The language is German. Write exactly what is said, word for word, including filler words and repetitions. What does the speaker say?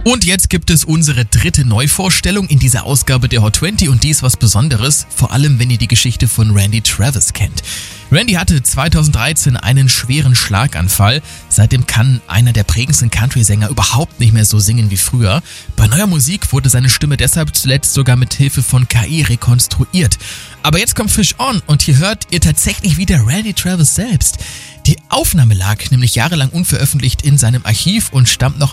Und jetzt gibt es unsere dritte Neuvorstellung in dieser Ausgabe der Hot zwanzig und die ist was Besonderes, vor allem wenn ihr die Geschichte von Randy Travis kennt. Randy hatte zweitausenddreizehn einen schweren Schlaganfall. Seitdem kann einer der prägendsten Country-Sänger überhaupt nicht mehr so singen wie früher. Bei neuer Musik wurde seine Stimme deshalb zuletzt sogar mit Hilfe von K I rekonstruiert. Aber jetzt kommt Fish On und hier hört ihr tatsächlich wieder Randy Travis selbst. Die Aufnahme lag nämlich jahrelang unveröffentlicht in seinem Archiv und stammt noch